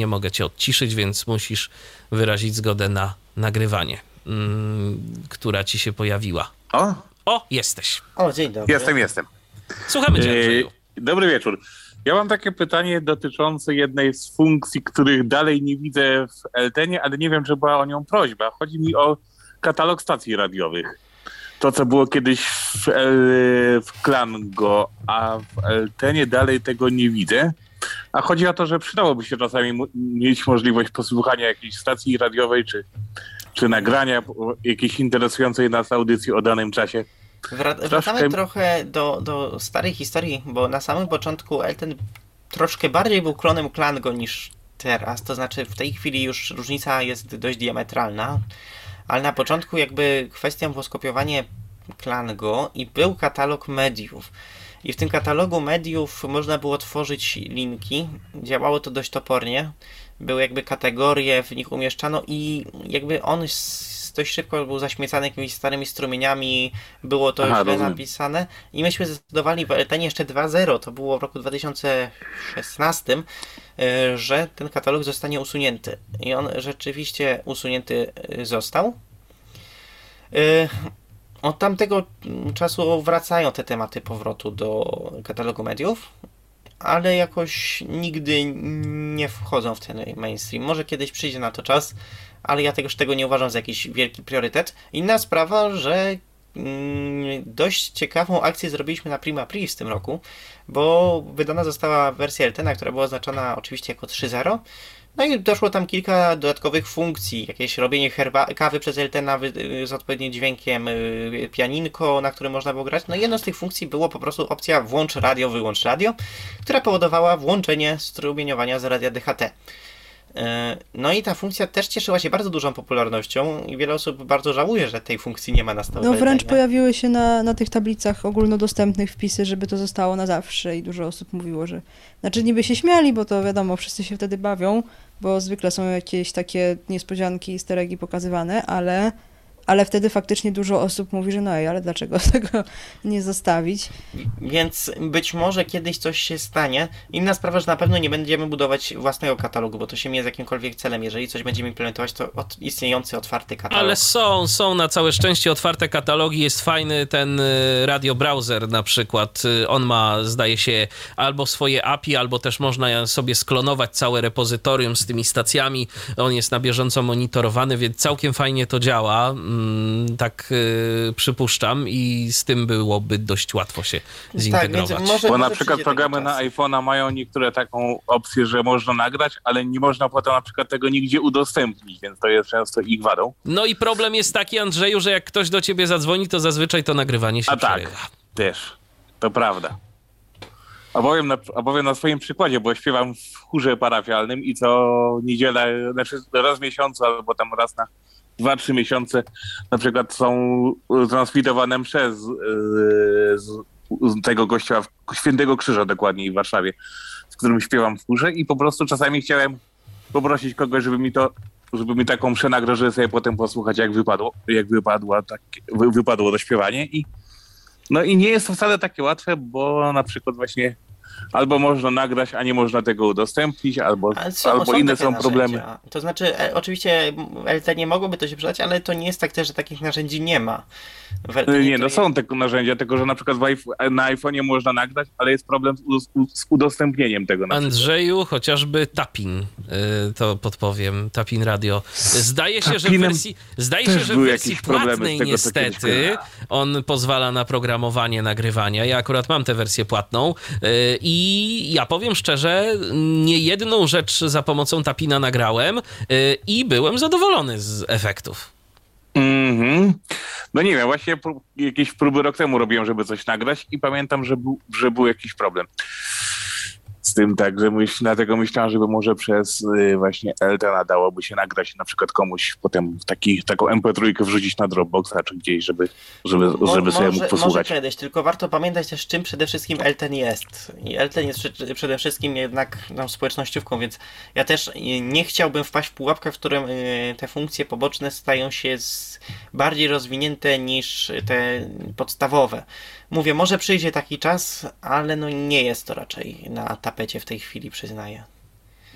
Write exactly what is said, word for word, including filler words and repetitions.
nie mogę cię odciszyć, więc musisz wyrazić zgodę na nagrywanie, mm, która ci się pojawiła. O? O, jesteś. O, dzień dobry. Jestem, jestem. Słuchamy cię, Andrzeju. Yy, dobry wieczór. Ja mam takie pytanie dotyczące jednej z funkcji, których dalej nie widzę w Eltenie, ale nie wiem, czy była o nią prośba. Chodzi mi o katalog stacji radiowych. To, co było kiedyś w, El, w Klango, a w Eltenie dalej tego nie widzę. A chodzi o to, że przydałoby się czasami mu- mieć możliwość posłuchania jakiejś stacji radiowej, czy, czy nagrania jakiejś interesującej nas audycji o danym czasie. Wra- wracamy trochę do, do starej historii, bo na samym początku Elten troszkę bardziej był klonem Klango niż teraz, to znaczy w tej chwili już różnica jest dość diametralna, ale na początku jakby kwestią było skopiowanie Klango i był katalog mediów. I w tym katalogu mediów można było tworzyć linki, działało to dość topornie, były jakby kategorie, w nich umieszczano i jakby on dość szybko był zaśmiecany jakimiś starymi strumieniami, było to Aha, źle rozumiem. napisane i myśmy zdecydowali w Eltenie jeszcze dwa zero, to było w roku dwa tysiące szesnastym, że ten katalog zostanie usunięty. I on rzeczywiście usunięty został. Od tamtego czasu wracają te tematy powrotu do katalogu mediów, ale jakoś nigdy nie wchodzą w ten mainstream. Może kiedyś przyjdzie na to czas, ale ja tegoż tego nie uważam za jakiś wielki priorytet. Inna sprawa, że mm, dość ciekawą akcję zrobiliśmy na Prima Aprilis w tym roku, bo wydana została wersja Eltena, która była oznaczona oczywiście jako trzy zero. No i doszło tam kilka dodatkowych funkcji, jakieś robienie herba- kawy przez Eltena z odpowiednim dźwiękiem, yy, pianinko, na którym można było grać. No i jedną z tych funkcji było po prostu opcja włącz radio, wyłącz radio, która powodowała włączenie strumieniowania z radia D H T. No i ta funkcja też cieszyła się bardzo dużą popularnością i wiele osób bardzo żałuje, że tej funkcji nie ma na stałe. No wręcz pojawiły się na, na tych tablicach ogólnodostępnych wpisy, żeby to zostało na zawsze i dużo osób mówiło, że... Znaczy niby się śmiali, bo to wiadomo, wszyscy się wtedy bawią, bo zwykle są jakieś takie niespodzianki, easter eggi pokazywane, ale... Ale wtedy faktycznie dużo osób mówi, że no ej, ale dlaczego tego nie zostawić? Więc być może kiedyś coś się stanie. Inna sprawa, że na pewno nie będziemy budować własnego katalogu, bo to się mija z jakimkolwiek celem. Jeżeli coś będziemy implementować, to od istniejący, otwarty katalog. Ale są, są na całe szczęście otwarte katalogi. Jest fajny ten radio browser na przykład. On ma, zdaje się, albo swoje A P I, albo też można sobie sklonować całe repozytorium z tymi stacjami. On jest na bieżąco monitorowany, więc całkiem fajnie to działa. Tak yy, przypuszczam i z tym byłoby dość łatwo się zintegrować. Tak, może, bo może na przykład programy na iPhone'a mają niektóre taką opcję, że można nagrać, ale nie można potem na przykład tego nigdzie udostępnić, więc to jest często ich wadą. No i problem jest taki, Andrzeju, że jak ktoś do ciebie zadzwoni, to zazwyczaj to nagrywanie się A przerywa. tak, też. To prawda. Opowiem na, opowiem na swoim przykładzie, bo śpiewam w chórze parafialnym i co niedzielę, znaczy raz w miesiącu albo tam raz na dwa, trzy miesiące na przykład są transmitowane msze z, z, z tego kościoła, Świętego Krzyża dokładniej w Warszawie, z którym śpiewam w chórze i po prostu czasami chciałem poprosić kogoś, żeby mi to, żeby mi taką mszę nagrał, żeby sobie potem posłuchać, jak wypadło, jak wypadło, tak, wy, wypadło to śpiewanie i no i nie jest to wcale takie łatwe, bo na przykład właśnie albo można nagrać, a nie można tego udostępnić, albo, są, albo są inne są narzędzia. problemy. To znaczy, e, oczywiście L T nie mogłoby to się przydać, ale to nie jest tak też, że takich narzędzi nie ma. Nie, nie, no są te narzędzia, tylko że na przykład na iPhone'ie można nagrać, ale jest problem z, u, z udostępnieniem tego. Na Andrzeju, chociażby Tapin, yy, to podpowiem, Tapin Radio. Zdaje się, że w wersji, zdaje się, że w wersji płatnej tego, niestety on pozwala na programowanie nagrywania. Ja akurat mam tę wersję płatną yy, i ja powiem szczerze, nie jedną rzecz za pomocą Tapina nagrałem yy, i byłem zadowolony z efektów. Mhm. No nie wiem, właśnie prób, jakieś próby rok temu robiłem, żeby coś nagrać i pamiętam, że był, że był jakiś problem z tym, tak, że myśl, dlatego myślałem, żeby może przez y, właśnie Eltena dałoby się nagrać na przykład komuś potem taki, taką em pe trzy wrzucić na Dropboxa czy gdzieś, żeby, żeby, Mo, żeby sobie może, mógł posłuchać. Może kiedyś, tylko warto pamiętać też, czym przede wszystkim Elten jest. I Elten jest przede wszystkim jednak no, społecznościówką, więc ja też nie chciałbym wpaść w pułapkę, w którym y, te funkcje poboczne stają się z, bardziej rozwinięte niż te podstawowe. Mówię, może przyjdzie taki czas, ale no nie jest to raczej na tapecie w tej chwili, przyznaję.